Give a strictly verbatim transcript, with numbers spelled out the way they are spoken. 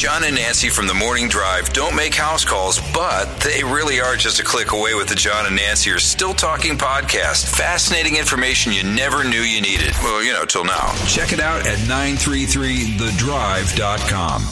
John and Nancy from the Morning Drive don't make house calls, but they really are just a click away with the John and Nancy are Still Talking podcast. Fascinating information you never knew you needed. Well, you know, till now. Check it out at nine three three the drive dot com.